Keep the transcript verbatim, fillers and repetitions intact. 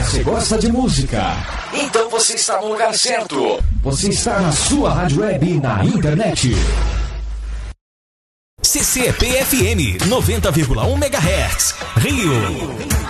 Você gosta de música? Então você está no lugar certo. Você está na sua rádio web e na internet. C C P F M noventa vírgula um megahertz, Rio.